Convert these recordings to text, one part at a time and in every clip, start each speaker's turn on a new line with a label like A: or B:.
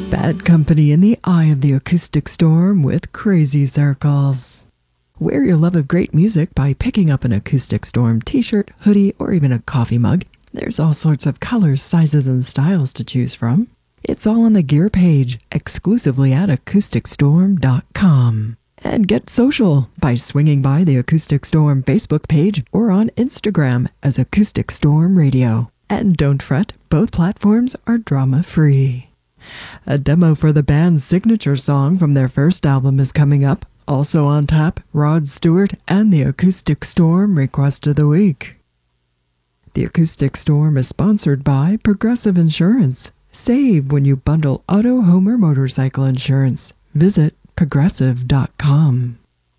A: Bad company in the eye of the acoustic storm with crazy circles. Wear your love of great music by picking up an Acoustic Storm t-shirt, hoodie, or even a coffee mug. There's all sorts of colors, sizes, and styles to choose from. It's all on the gear page, exclusively at acousticstorm.com. And get social by swinging by the Acoustic Storm Facebook page or on Instagram as Acoustic Storm Radio. And don't fret, both platforms are drama-free. A demo for the band's signature song from their first album is coming up. Also on tap, Rod Stewart and the Acoustic Storm Request of the Week. The Acoustic Storm is sponsored by Progressive Insurance. Save when you bundle auto, home, or motorcycle insurance. Visit progressive.com.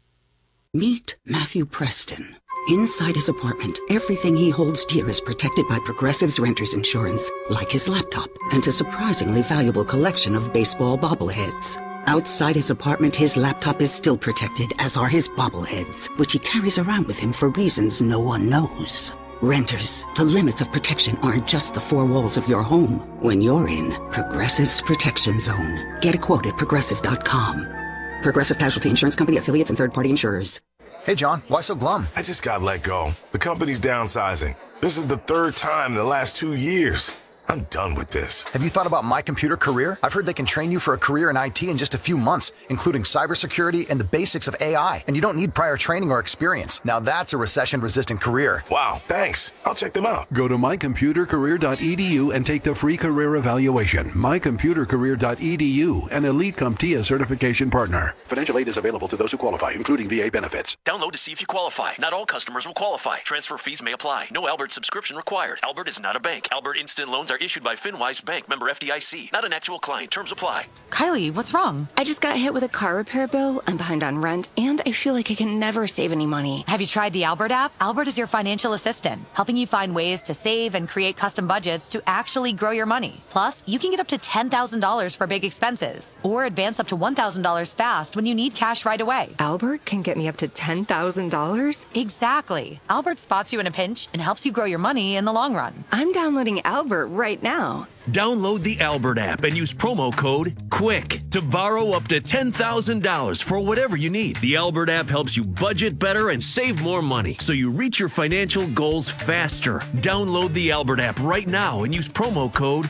B: Meet Matthew Preston. Inside his apartment, everything he holds dear is protected by Progressive's renter's insurance, like his laptop and a surprisingly valuable collection of baseball bobbleheads. Outside his apartment, his laptop is still protected, as are his bobbleheads, which he carries around with him for reasons no one knows. Renters, the limits of protection aren't just the four walls of your home. When you're in Progressive's Protection Zone, get a quote at Progressive.com. Progressive Casualty Insurance Company, affiliates, and third-party insurers.
C: Hey, John, why so glum?
D: I just got let go. The company's downsizing. This is the third time in the last 2 years. I'm done with this.
C: Have you thought about My Computer Career? I've heard they can train you for a career in IT in just a few months, including cybersecurity and the basics of AI. And you don't need prior training or experience. Now that's a recession-resistant career.
D: Wow, thanks. I'll check them out.
E: Go to mycomputercareer.edu and take the free career evaluation. mycomputercareer.edu, an Elite CompTIA certification partner. Financial aid is available to those who qualify, including VA benefits.
F: Download to see if you qualify. Not all customers will qualify. Transfer fees may apply. No Albert subscription required. Albert is not a bank. Albert Instant Loans are issued by FinWise Bank, member FDIC. Not an actual client. Terms apply.
G: Kylie, what's wrong?
H: I just got hit with a car repair bill. I'm behind on rent, and I feel like I can never save any money.
G: Have you tried the Albert app? Albert is your financial assistant, helping you find ways to save and create custom budgets to actually grow your money. Plus, you can get up to $10,000 for big expenses, or advance up to $1,000 fast when you need cash right away.
H: Albert can get me up to $10,000?
G: Exactly. Albert spots you in a pinch and helps you grow your money in the long run.
H: I'm downloading Albert right now.
F: Download the Albert app and use promo code QUICK to borrow up to $10,000 for whatever you need. The Albert app helps you budget better and save more money so you reach your financial goals faster. Download the Albert app right now and use promo code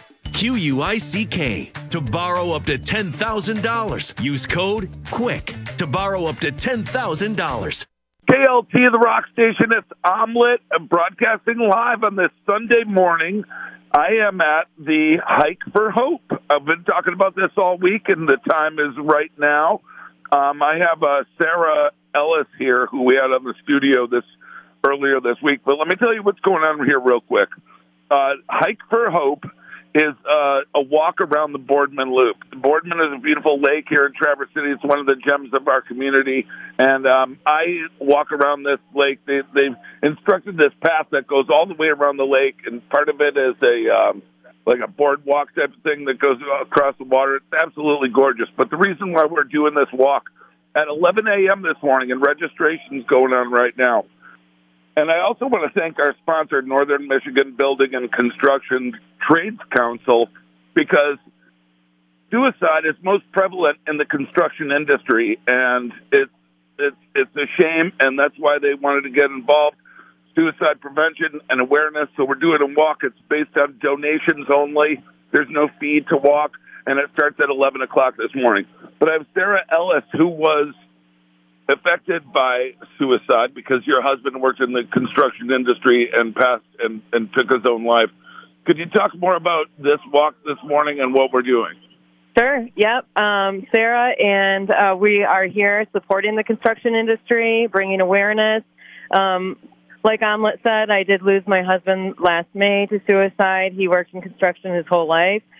F: QUICK to borrow up to $10,000. Use code QUICK to borrow up to $10,000.
I: KLT, the rock station. It's Omelet, broadcasting live on this Sunday morning. I am at the Hike for Hope. I've been talking about this all week, and the time is right now. I have Sarah Ellis here, who we had on the studio earlier this week. But let me tell you what's going on here real quick. Hike for Hope is a walk around the Boardman Loop. The Boardman is a beautiful lake here in Traverse City. It's one of the gems of our community. And I walk around this lake. They've instructed this path that goes all the way around the lake, and part of it is like a boardwalk type of thing that goes across the water. It's absolutely gorgeous. But the reason why we're doing this walk at 11 a.m. this morning, and registration is going on right now. And I also want to thank our sponsor, Northern Michigan Building and Construction Trades Council, because suicide is most prevalent in the construction industry, and it's a shame, and that's why they wanted to get involved. Suicide prevention and awareness. So we're doing a walk. It's based on donations only. There's no fee to walk, and it starts at 11 o'clock this morning. But I have Sarah Ellis, who was affected by suicide because your husband worked in the construction industry and passed and took his own life. Could you talk more about this walk this morning and what we're doing?
J: Sure. Yep. Sarah and we are here supporting the construction industry, bringing awareness. Like Omelet said, I did lose my husband last May to suicide. He worked in construction his whole life.